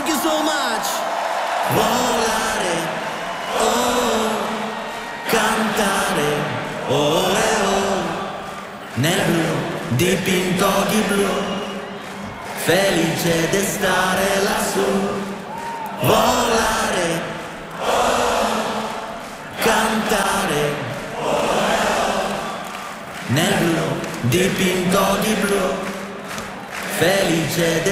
Thank you so much. Volare, oh, cantare, oh, nel blu, dipinto di blu, felice di stare lassù. Volare, oh, cantare, oh, nel blu, dipinto di blu, felice di